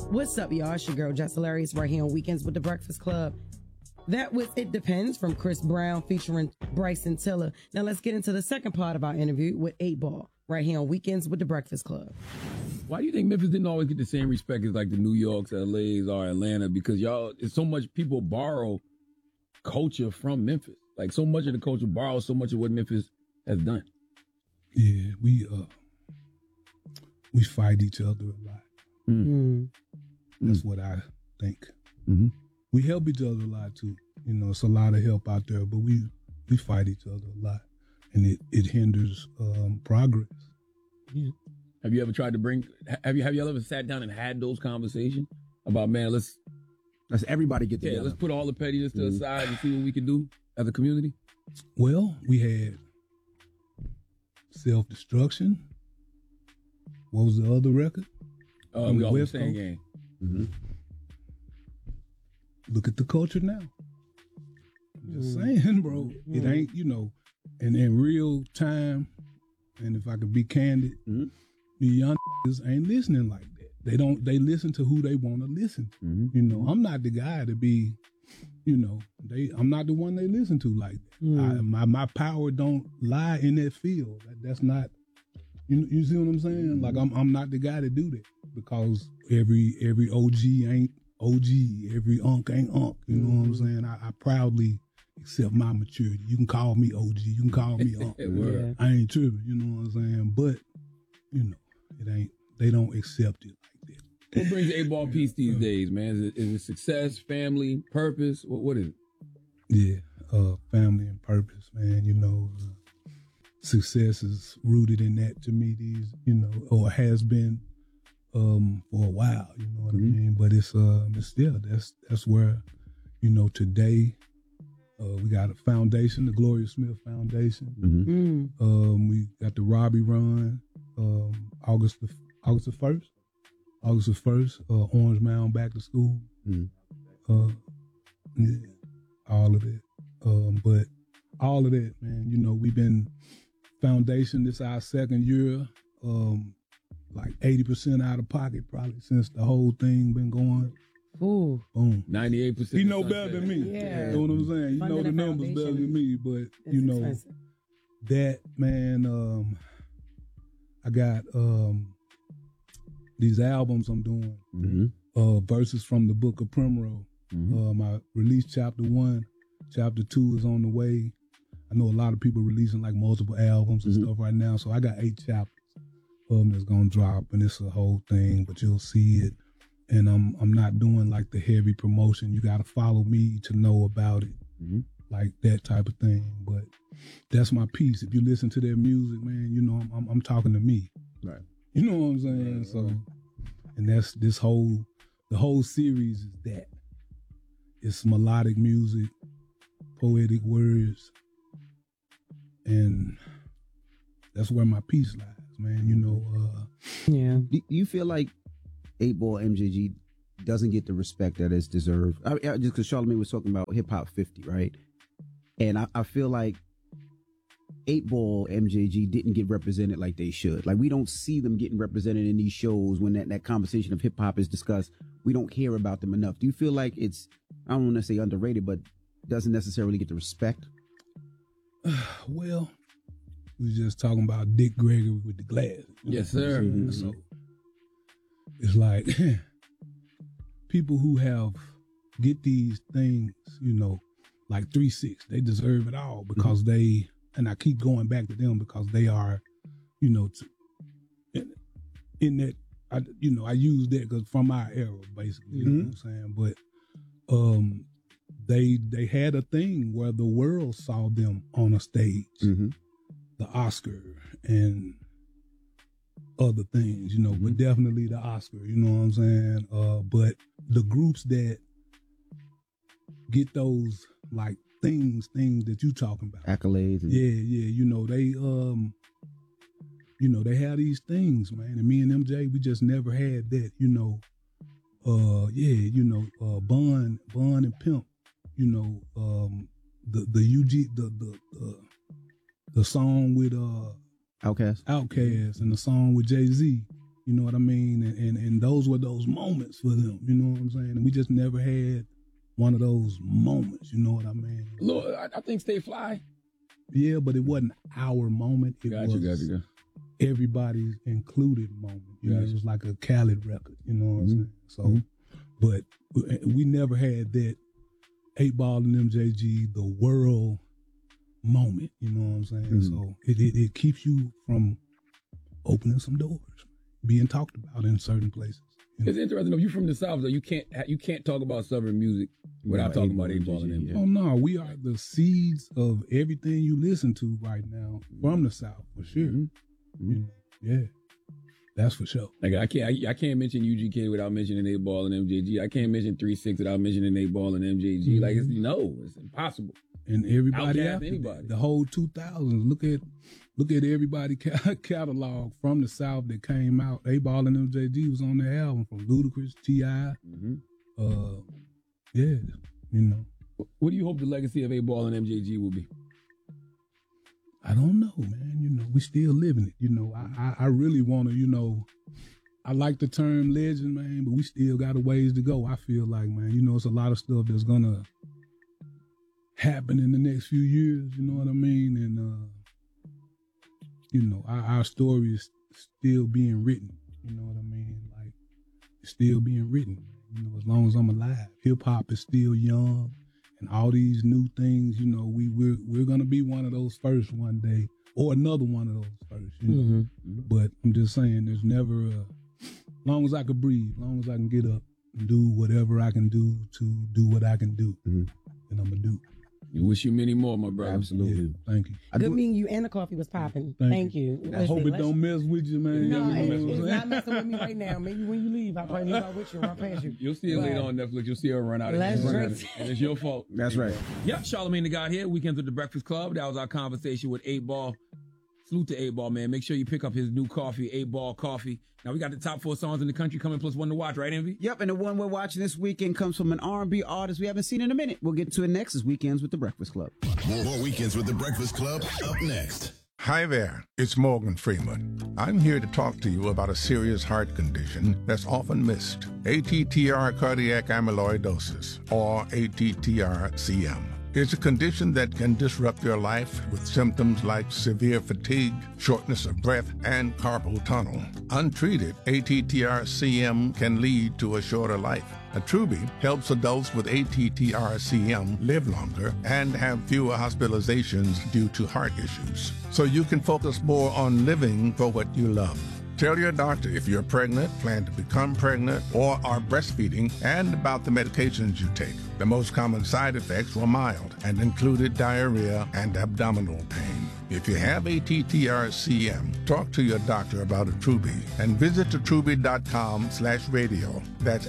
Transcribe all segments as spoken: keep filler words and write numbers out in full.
What's up, y'all? It's your girl, Jess Hilarious, right here on Weekends with the Breakfast Club. That was It Depends from Chris Brown featuring Bryson Tiller. Now let's get into the second part of our interview with eight ball, right here on Weekends with the Breakfast Club. Why do you think Memphis didn't always get the same respect as like the New Yorks, L A's, or Atlanta? Because y'all, it's so much people borrow culture from Memphis. Like so much of the culture borrows so much of what Memphis has done. Yeah, we uh we fight each other a lot. Mm. That's what I think. Mm-hmm. We help each other a lot too. You know, it's a lot of help out there, but we we fight each other a lot, and it it hinders um, progress. Yeah. Have you ever tried to bring? Have you have you ever sat down and had those conversations about, man, let's let's everybody get together. Yeah, let's put all the pettiness to the mm-hmm. side and see what we can do as a community? Well, we had self-destruction. What was the other record? Uh, On we all the same game. Mm-hmm. Look at the culture now. I'm just mm-hmm. saying, bro. Mm-hmm. It ain't, you know, and in real time, and if I could be candid, mm-hmm. the young ain't listening like that. They don't, they listen to who they want to listen to. Mm-hmm. You know, I'm not the guy to be, you know, they. I'm not the one they listen to like that. Mm. I, my my power don't lie in that field. That, that's not. You you see what I'm saying? Like I'm I'm not the guy to do that because every every O G ain't O G. Every unk ain't unk. You know mm. what I'm saying? I, I proudly accept my maturity. You can call me O G. You can call me unk. Yeah. I ain't tripping. You know what I'm saying? But you know, it ain't. They don't accept it. What brings eight ball peace these days, man? Is it, is it success, family, purpose? What, what is it? Yeah, uh, family and purpose, man. You know, uh, success is rooted in that to me. These, you know, or has been um, for a while. You know what mm-hmm. I mean? But it's uh, it's still that's that's where, you know, today uh, we got a foundation, the Gloria Smith Foundation. Mm-hmm. Mm. Um, we got the Robbie Run, um, August the August the first. August the first, uh, Orange Mound back to school. Mm. Uh, yeah, all of that. Um, but all of that, man, you know, we've been foundation, this our second year, um, like eighty percent out of pocket probably since the whole thing been going. Ooh. Boom. ninety-eight percent. You know better than me. Yeah. You know what I'm saying? You Funding know the numbers foundation. better than me, but That's you know, expensive. that, man, um, I got, um, these albums I'm doing, mm-hmm. uh, verses from the Book of Primrose. Mm-hmm. Um, I released chapter one, chapter two is on the way. I know a lot of people releasing like multiple albums and mm-hmm. stuff right now, so I got eight chapters of them that's gonna drop, and it's a whole thing. But you'll see it, and I'm I'm not doing like the heavy promotion. You got to follow me to know about it, mm-hmm. like that type of thing. But that's my piece. If you listen to their music, man, you know I'm I'm, I'm talking to me. Right. You know what I'm saying? So, and that's this whole, the whole series is that. It's melodic music, poetic words, and that's where my peace lies, man. You know. Uh, yeah. Do you feel like eight ball M J G doesn't get the respect that it's deserved? I, I, just because Charlamagne was talking about Hip Hop fifty, right? And I, I feel like eight ball M J G didn't get represented like they should. Like, we don't see them getting represented in these shows when that, that conversation of hip hop is discussed. We don't hear about them enough. Do you feel like it's, I don't want to say underrated, but doesn't necessarily get the respect? Well, we was just talking about Dick Gregory with the glass. Yes, sir. Mm-hmm. So it's like people who have get these things, you know, like three six, they deserve it all because mm-hmm. they, and I keep going back to them because they are, you know, to, in, in that, I, you know, I use that because from our era, basically, you mm-hmm. know what I'm saying? But um, they they had a thing where the world saw them on a stage, mm-hmm. the Oscar and other things, you know, mm-hmm. but definitely the Oscar, you know what I'm saying? Uh, but the groups that get those, like, things, things that you talking about. Accolades. And- yeah, yeah, you know, they, um, you know, they have these things, man. And me and M J, we just never had that, you know, uh, yeah, you know, uh, Bun, Bun and Pimp, you know, um, the, the U G, the, the, uh, the song with, uh, Outkast. Outkast and the song with Jay-Z, You know what I mean? And, and and those were those moments for them. You know what I'm saying? And we just never had one of those moments. You know what I mean? Look, I, I think Stay Fly. Yeah, but it wasn't our moment. It Got was you, got you, got you. everybody's included moment. You know, Gotcha. it was like a Khaled record. You know what Mm-hmm. I'm saying? So, but we never had that eight Ball and M J G, the world moment. You know what I'm saying? Mm-hmm. So it, it it keeps you from opening some doors, being talked about in certain places. You know? It's interesting though. You from the South, though. You can't you can't talk about Southern music without Right, talking eight-ball about eight Ball and M J G, M J G. Oh no, we are the seeds of everything you listen to right now from the South for sure. Mm-hmm. You know, yeah, that's for sure. Like I can't I, I can't mention U G K without mentioning eight Ball and M J G. I can't mention three six without mentioning eight Ball and M J G. Mm-hmm. Like it's no, it's impossible. And everybody Outkast after anybody. that, the whole two thousands. Look at look at everybody ca- catalog from the South that came out. eight Ball and M J G was on the album from Ludacris, T I Mm-hmm. Uh, yeah, you know. What do you hope the legacy of eight Ball and M J G will be? I don't know, man. You know, we still living it. You know, I I, I really want to. You know, I like the term legend, man, but we still got a ways to go. I feel like, man, you know, it's a lot of stuff that's gonna happen in the next few years. You know what I mean? And uh, you know, our, our story is still being written. You know what I mean? Like, it's still being written. You know, as long as I'm alive, hip hop is still young. And all these new things, you know, we we're we're gonna be one of those first one day, or another one of those first. You know? Mm-hmm. But I'm just saying, there's never a. As long as I can breathe, as long as I can get up and do whatever I can do to do what I can do, Mhm. then I'm gonna do. We wish you many more, my brother. Absolutely. Yeah, thank you. I Good do- meeting you, and the coffee was popping. Thank Thank, you. I hope it Let's- don't mess with you, man. No, You know it's, what I'm it's saying? not messing with me right now. Maybe when you leave, I'll probably leave out with you, run past you. You'll see it But- later on Netflix. You'll see her run out. Let's again. drink. And it's your fault. That's right. Yep, Charlamagne the God here. Weekends with the Breakfast Club. That was our conversation with eight Ball. Salute to eight Ball, man. Make sure you pick up his new coffee, eight Ball Coffee. Now, we got the top four songs in the country coming, plus one to watch, right, Envy? Yep, and the one we're watching this weekend comes from an R and B artist we haven't seen in a minute. We'll get to it next as Weekends with the Breakfast Club. More, more Weekends with the Breakfast Club up next. Hi there, it's Morgan Freeman. I'm here to talk to you about a serious heart condition that's often missed, A T T R cardiac amyloidosis, or A T T R C M. It's a condition that can disrupt your life with symptoms like severe fatigue, shortness of breath, and carpal tunnel. Untreated, A T T R C M can lead to a shorter life. Attruby helps adults with A T T R C M live longer and have fewer hospitalizations due to heart issues, so you can focus more on living for what you love. Tell your doctor if you're pregnant, plan to become pregnant, or are breastfeeding, and about the medications you take. The most common side effects were mild and included diarrhea and abdominal pain. If you have A T T R C M, talk to your doctor about Attruby and visit attruby.com slash radio. That's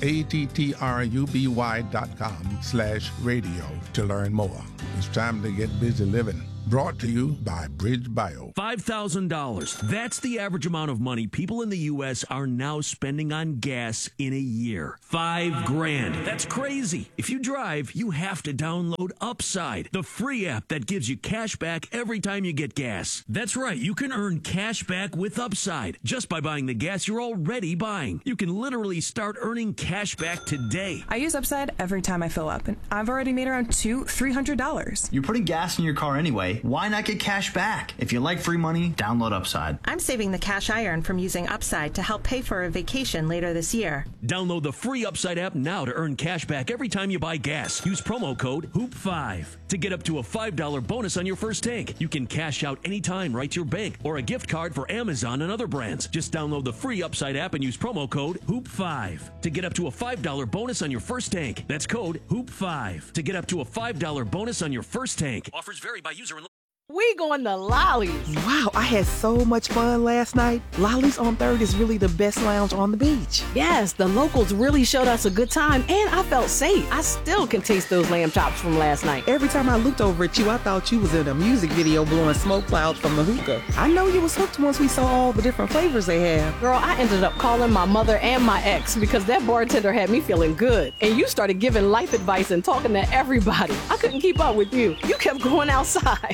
A-T-T-R-U-B-Y dot com slash radio to learn more. It's time to get busy living. Brought to you by Bridge Bio. five thousand dollars. That's the average amount of money people in the U S are now spending on gas in a year. Five grand. That's crazy. If you drive, you have to download Upside, the free app that gives you cash back every time you get gas. That's right. You can earn cash back with Upside just by buying the gas you're already buying. You can literally start earning cash back today. I use Upside every time I fill up, and I've already made around two, three hundred dollars. You're putting gas in your car anyway. Why not get cash back? If you like free money, download Upside. I'm saving the cash I earn from using Upside to help pay for a vacation later this year. Download the free Upside app now to earn cash back every time you buy gas. Use promo code hoop five to get up to a five dollar bonus on your first tank. You can cash out anytime right to your bank or a gift card for Amazon and other brands. Just download the free Upside app and use promo code hoop five to get up to a five dollar bonus on your first tank. That's code hoop five to get up to a five dollar bonus on your first tank. Offers vary by user and We going to Lolly's. Wow, I had so much fun last night. Lolly's on third is really the best lounge on the beach. Yes, the locals really showed us a good time, and I felt safe. I still can taste those lamb chops from last night. Every time I looked over at you, I thought you was in a music video blowing smoke clouds from the hookah. I know you was hooked once we saw all the different flavors they have. Girl, I ended up calling my mother and my ex because that bartender had me feeling good. And you started giving life advice and talking to everybody. I couldn't keep up with you. You kept going outside. I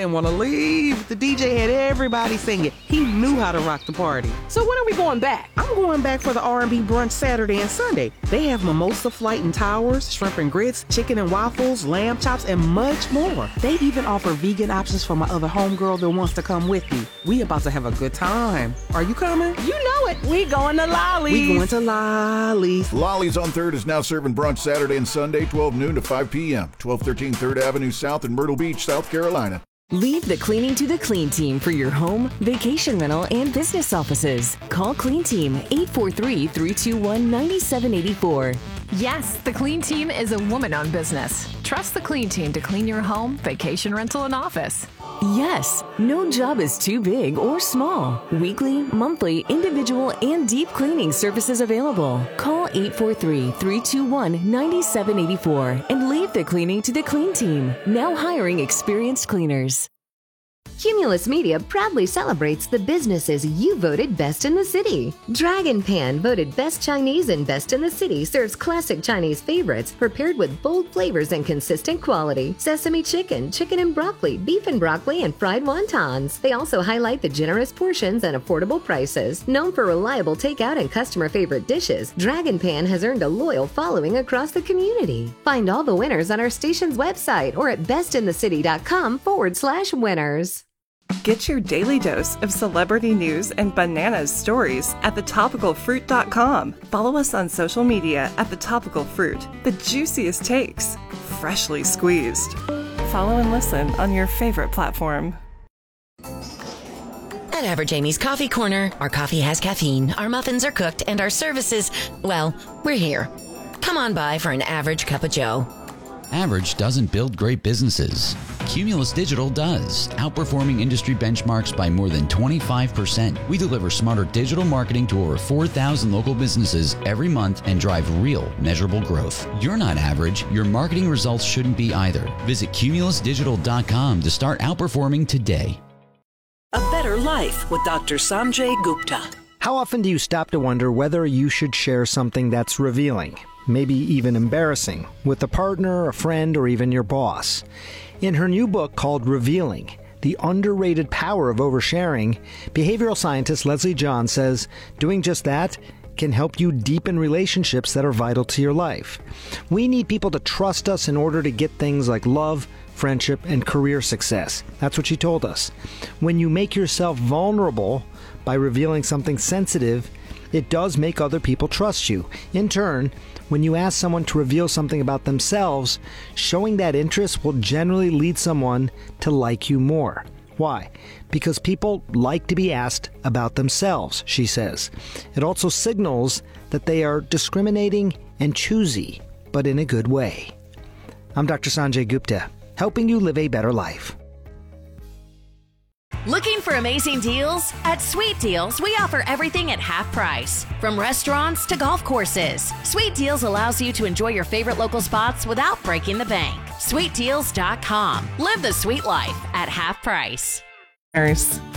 didn't want to leave. The D J had everybody singing. He knew how to rock the party. So when are we going back? I'm going back for the R and B brunch Saturday and Sunday. They have mimosa flight and towers, shrimp and grits, chicken and waffles, lamb chops, and much more. They even offer vegan options for my other homegirl that wants to come with me. We about to have a good time. Are you coming? You know it. We going to Lolly's. We going to Lolly's. Lolly's on third is now serving brunch Saturday and Sunday, twelve noon to five p.m. twelve thirteen third Avenue South in Myrtle Beach, South Carolina. Leave the cleaning to the Clean Team for your home, vacation rental, and business offices. Call Clean Team eight four three, three two one, nine seven eight four. Yes, the Clean Team is a woman-owned business. Trust the Clean Team to clean your home, vacation rental, and office. Yes, no job is too big or small. Weekly, monthly, individual, and deep cleaning services available. Call eight four three, three two one, nine seven eight four and leave the cleaning to the Clean Team. Now hiring experienced cleaners. Cumulus Media proudly celebrates the businesses you voted best in the city. Dragon Pan, voted best Chinese and best in the city, serves classic Chinese favorites prepared with bold flavors and consistent quality. Sesame chicken, chicken and broccoli, beef and broccoli, and fried wontons. They also highlight the generous portions and affordable prices. Known for reliable takeout and customer favorite dishes, Dragon Pan has earned a loyal following across the community. Find all the winners on our station's website or at bestinthecity.com forward slash winners. Get your daily dose of celebrity news and bananas stories at the topical fruit dot com. Follow us on social media at The Topical Fruit. The juiciest takes, freshly squeezed. Follow and listen on your favorite platform. At Average Amy's Coffee Corner, our coffee has caffeine, our muffins are cooked, and our services, well, we're here. Come on by for an average cup of joe. Average doesn't build great businesses. Cumulus Digital does, outperforming industry benchmarks by more than twenty-five percent. We deliver smarter digital marketing to over four thousand local businesses every month and drive real, measurable growth. You're not average. Your marketing results shouldn't be either. Visit cumulus digital dot com to start outperforming today. A Better Life with Doctor Sanjay Gupta. How often do you stop to wonder whether you should share something that's revealing, maybe even embarrassing, with a partner, a friend, or even your boss? In her new book called Revealing, The Underrated Power of Oversharing, behavioral scientist Leslie John says doing just that can help you deepen relationships that are vital to your life. We need people to trust us in order to get things like love, friendship, and career success. That's what she told us. When you make yourself vulnerable by revealing something sensitive, it does make other people trust you. In turn, when you ask someone to reveal something about themselves, showing that interest will generally lead someone to like you more. Why? Because people like to be asked about themselves, she says. It also signals that they are discriminating and choosy, but in a good way. I'm Doctor Sanjay Gupta, helping you live a better life. Looking for amazing deals? At Sweet Deals, we offer everything at half price. From restaurants to golf courses, Sweet Deals allows you to enjoy your favorite local spots without breaking the bank. sweet deals dot com. Live the sweet life at half price. Nurse.